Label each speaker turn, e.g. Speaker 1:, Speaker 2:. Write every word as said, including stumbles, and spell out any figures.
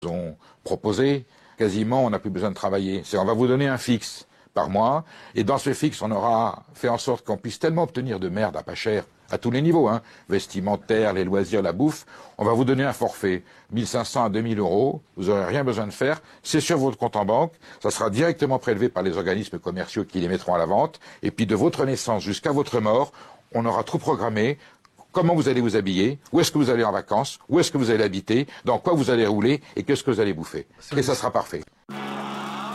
Speaker 1: ont proposé, quasiment on n'a plus besoin de travailler. C'est on va vous donner un fixe par mois, et dans ce fixe, on aura fait en sorte qu'on puisse tellement obtenir de merde à pas cher, à tous les niveaux, hein, vestimentaire, les loisirs, la bouffe, on va vous donner un forfait, mille cinq cents à deux mille euros, vous n'aurez rien besoin de faire, c'est sur votre compte en banque, ça sera directement prélevé par les organismes commerciaux qui les mettront à la vente, et puis de votre naissance jusqu'à votre mort, on aura tout programmé. Comment vous allez vous habiller, où est-ce que vous allez en vacances, où est-ce que vous allez habiter, dans quoi vous allez rouler et qu'est-ce que vous allez bouffer. Et ça sera parfait.